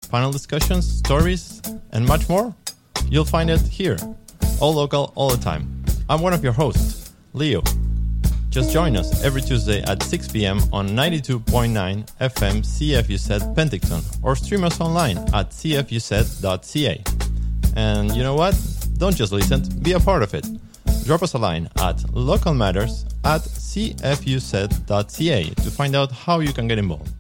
panel discussions, stories, and much more? You'll find it here, all local, all the time. I'm one of your hosts, Leo. Just join us every Tuesday at 6 p.m. on 92.9 FM CFUZ Penticton, or stream us online at cfuz.ca. And you know what? Don't just listen, be a part of it. Drop us a line at localmatters@cfuz.ca to find out how you can get involved.